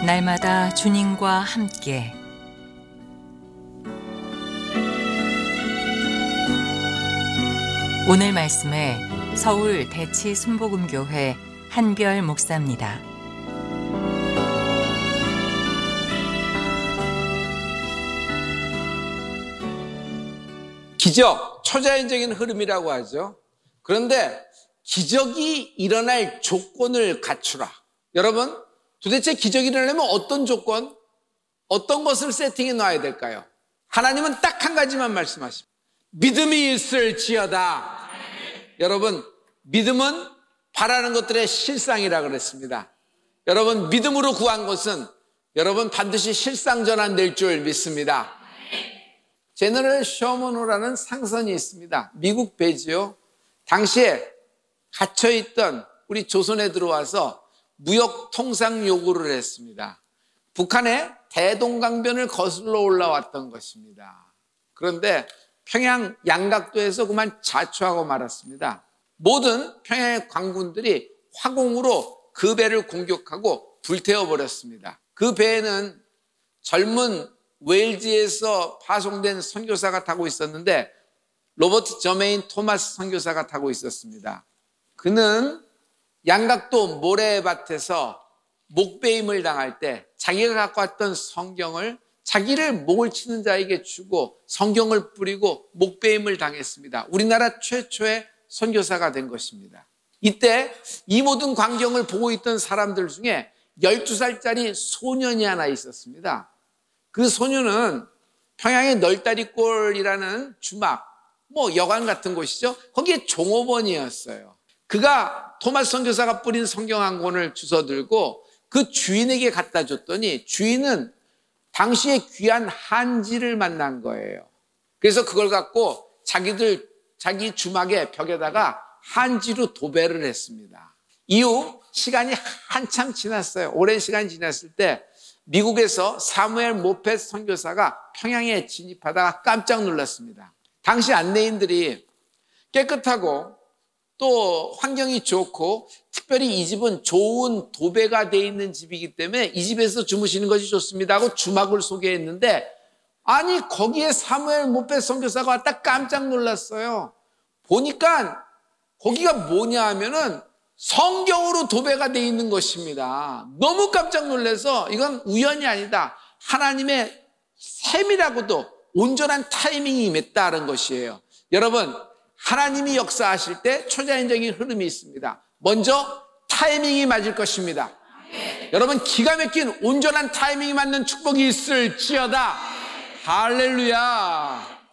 날마다 주님과 함께 오늘 말씀에 서울 대치 순복음교회 한별 목사입니다. 기적, 초자연적인 흐름이라고 하죠. 그런데 기적이 일어날 조건을 갖추라. 여러분, 도대체 기적이 일어나려면 어떤 조건, 어떤 것을 세팅해 놔야 될까요? 하나님은 딱 한 가지만 말씀하십니다. 믿음이 있을지어다. 여러분, 믿음은 바라는 것들의 실상이라 그랬습니다. 여러분, 믿음으로 구한 것은 여러분 반드시 실상 전환될 줄 믿습니다. 제너럴 셔먼호라는 상선이 있습니다. 미국 배지요. 당시에 갇혀있던 우리 조선에 들어와서 무역 통상 요구를 했습니다. 북한의 대동강변을 거슬러 올라왔던 것입니다. 그런데 평양 양각도에서 그만 자초하고 말았습니다. 모든 평양의 광군들이 화공으로 그 배를 공격하고 불태워버렸습니다. 그 배에는 젊은 웨일즈에서 파송된 선교사가 타고 있었는데 로버트 저메인 토마스 선교사가 타고 있었습니다. 그는 양각도 모래밭에서 목베임을 당할 때 자기가 갖고 왔던 성경을 자기를 목을 치는 자에게 주고 성경을 뿌리고 목베임을 당했습니다. 우리나라 최초의 선교사가 된 것입니다. 이때 이 모든 광경을 보고 있던 사람들 중에 12살짜리 소년이 하나 있었습니다. 그 소년은 평양의 널다리골이라는 주막, 여관 같은 곳이죠. 거기에 종업원이었어요. 그가 토마스 선교사가 뿌린 성경 한 권을 주워 들고 그 주인에게 갖다 줬더니 주인은 당시에 귀한 한지를 만난 거예요. 그래서 그걸 갖고 자기 주막의 벽에다가 한지로 도배를 했습니다. 이후 시간이 한참 지났어요. 오랜 시간이 지났을 때 미국에서 사무엘 모펫 선교사가 평양에 진입하다가 깜짝 놀랐습니다. 당시 안내인들이 깨끗하고 또 환경이 좋고 특별히 이 집은 좋은 도배가 돼 있는 집이기 때문에 이 집에서 주무시는 것이 좋습니다 하고 주막을 소개했는데 아니 거기에 사무엘 모펫 선교사가 왔다 깜짝 놀랐어요. 보니까 거기가 뭐냐 하면은 성경으로 도배가 돼 있는 것입니다. 너무 깜짝 놀라서 이건 우연이 아니다. 하나님의 셈이라고도 온전한 타이밍이 임했다는 것이에요. 여러분, 하나님이 역사하실 때 초자연적인 흐름이 있습니다. 먼저 타이밍이 맞을 것입니다. 여러분, 기가 막힌 온전한 타이밍이 맞는 축복이 있을지어다. 할렐루야.